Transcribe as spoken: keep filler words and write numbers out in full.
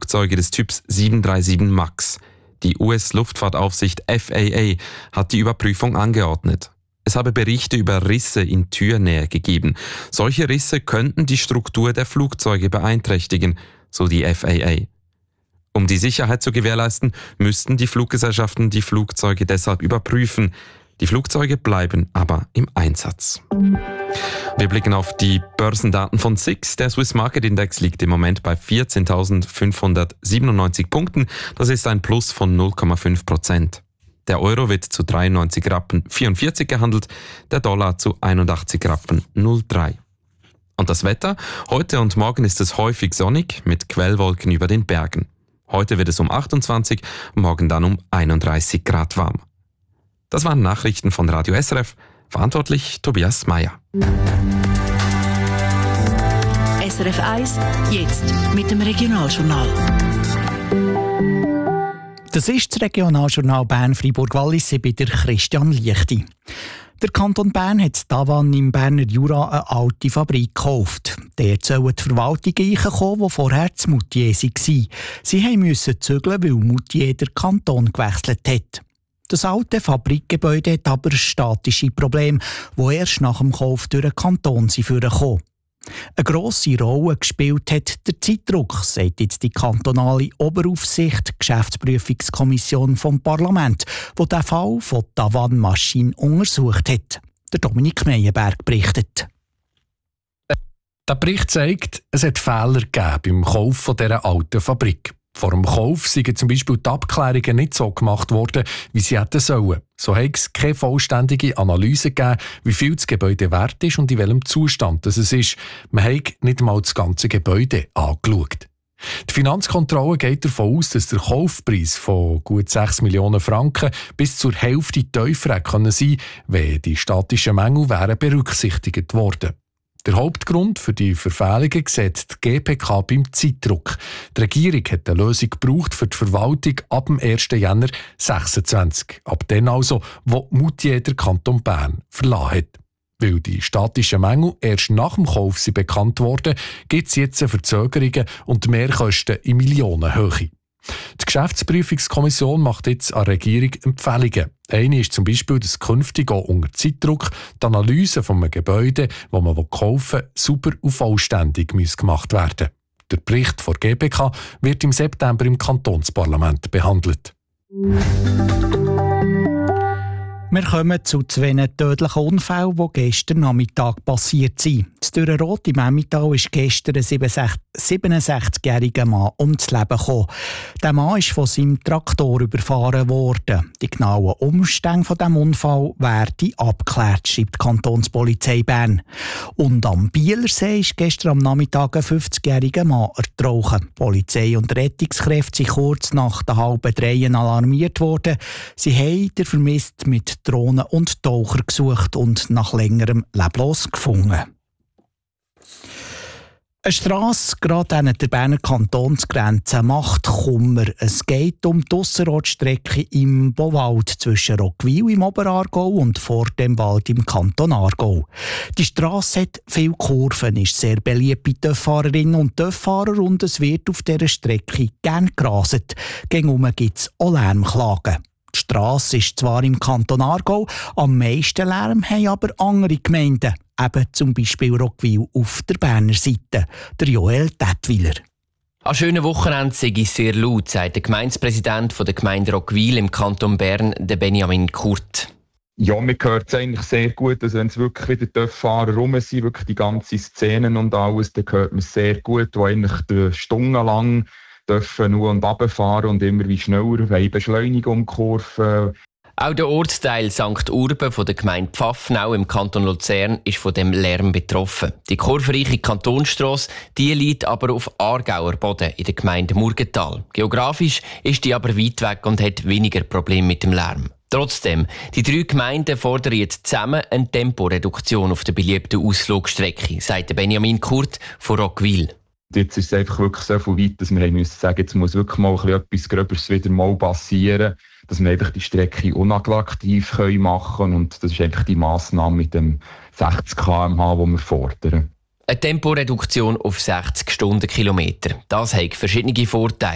Flugzeuge des Typs sieben drei sieben MAX. Die U S-Luftfahrtaufsicht F A A hat die Überprüfung angeordnet. Es habe Berichte über Risse in Türnähe gegeben. Solche Risse könnten die Struktur der Flugzeuge beeinträchtigen, so die F A A. Um die Sicherheit zu gewährleisten, müssten die Fluggesellschaften die Flugzeuge deshalb überprüfen. Die Flugzeuge bleiben aber im Einsatz. Wir blicken auf die Börsendaten von S I X. Der Swiss Market Index liegt im Moment bei vierzehntausendfünfhundertsiebenundneunzig Punkten. Das ist ein Plus von null Komma fünf Prozent. Der Euro wird zu dreiundneunzig Rappen vierundvierzig gehandelt, der Dollar zu einundachtzig Rappen null Komma drei. Und das Wetter? Heute und morgen ist es häufig sonnig mit Quellwolken über den Bergen. Heute wird es um achtundzwanzig, morgen dann um einunddreißig Grad warm. Das waren Nachrichten von Radio S R F. Verantwortlich Tobias Meyer. S R F eins, jetzt mit dem Regionaljournal. Das ist das Regionaljournal Bern-Fribourg-Wallis bei der Christian Liechti. Der Kanton Bern hat Tavannes im Berner Jura eine alte Fabrik gekauft. Dort sollen die Verwaltungen reinkommen, die vorher zu Moutier waren. Sie mussten zügeln, weil Moutier den Kanton gewechselt hat. Das alte Fabrikgebäude hat aber statische Probleme, die erst nach dem Kauf durch den Kanton vorgekommen. Eine grosse Rolle gespielt hat der Zeitdruck, sagt jetzt die kantonale Oberaufsicht, Geschäftsprüfungskommission vom Parlament, die den Fall von Tavannes Maschine untersucht hat. Der Dominik Meyerberg berichtet. Der Bericht zeigt, es hat Fehler gegeben beim Kauf dieser alten Fabrik. Vor dem Kauf seien zum Beispiel die Abklärungen nicht so gemacht worden, wie sie hätten sollen. So hat es keine vollständige Analyse gegeben, wie viel das Gebäude wert ist und in welchem Zustand es ist. Man hat nicht einmal das ganze Gebäude angeschaut. Die Finanzkontrolle geht davon aus, dass der Kaufpreis von gut sechs Millionen Franken bis zur Hälfte tiefer hätte sein können, wenn die statischen Mängel wären berücksichtigt worden. Der Hauptgrund für die Verfehlungen sieht die G P K beim Zeitdruck. Die Regierung hat eine Lösung gebraucht für die Verwaltung ab dem ersten Januar zweitausendsechsundzwanzig. Ab dann also, wo Moutier der Kanton Bern verlassen hat. Weil die statischen Mängel erst nach dem Kauf sind bekannt wurden, gibt es jetzt Verzögerungen und Mehrkosten in Millionenhöhe. Die Geschäftsprüfungskommission macht jetzt an der Regierung Empfehlungen. Eine ist zum Beispiel, dass künftig auch unter Zeitdruck die Analyse von einem Gebäude, das man kaufen will, sauber und vollständig gemacht werden. Der Bericht der G P K wird im September im Kantonsparlament behandelt. Wir kommen zu zwei tödlichen Unfällen, die gestern Nachmittag passiert sind. In Dürrenroth im Emmental ist gestern ein siebenundsechzigjähriger Mann ums Leben gekommen. Der Mann ist von seinem Traktor überfahren worden. Die genauen Umstände von diesem Unfall werden abgeklärt, schreibt die Kantonspolizei Bern. Und am Bielersee ist gestern am Nachmittag ein fünfzigjähriger Mann ertrunken. Polizei und Rettungskräfte sind kurz nach der halben drei alarmiert worden. Sie haben den Vermissten mit Drohnen und Taucher gesucht und nach längerem leblos gefunden. Eine Strasse gerade an der Berner Kantonsgrenze macht Kummer. Es geht um die Ausserrotstrecke im Bowald zwischen Roggwil im Oberaargau und vor dem Wald im Kanton Aargau. Die Strasse hat viele Kurven, ist sehr beliebt bei Töffahrerinnen und Töfffahrer und es wird auf dieser Strecke gern geraset. Gegenüber gibt es auch Lärmklagen. Die Strasse ist zwar im Kanton Aargau, am meisten Lärm haben aber andere Gemeinden, eben zum Beispiel Roggwil auf der Berner Seite. Der Joel Tätwiler. An schönen Wochenende sei es sehr laut, sagt der Gemeindepräsident der Gemeinde Roggwil im Kanton Bern, der Benjamin Kurt. Ja, mir gehört es eigentlich sehr gut, also wenn es wirklich wieder Töfffahrer rum sind, wirklich die ganzen Szenen und alles, dann hört man es sehr gut, wo eigentlich stundenlang dürfen nur und runterfahren und immer wie schneller, weil Beschleunigung Kurven. Auch der Ortsteil Sankt Urben von der Gemeinde Pfaffenau im Kanton Luzern ist von dem Lärm betroffen. Die kurvenreiche Kantonsstrasse, die liegt aber auf Aargauer Boden in der Gemeinde Murgenthal. Geografisch ist die aber weit weg und hat weniger Probleme mit dem Lärm. Trotzdem, die drei Gemeinden fordern jetzt zusammen eine Temporeduktion auf der beliebten Ausflugstrecke, sagt Benjamin Kurt von Roggwil. Jetzt ist es einfach wirklich so viel weit, dass wir müssen sagen, jetzt muss wirklich mal etwas Gröberes wieder mal passieren, dass wir einfach die Strecke unattraktiv machen können. Und das ist einfach die Massnahme mit dem sechzig Kilometer pro Stunde, die wir fordern. Eine Temporeduktion auf sechzig Stundenkilometer. Das hat verschiedene Vorteile.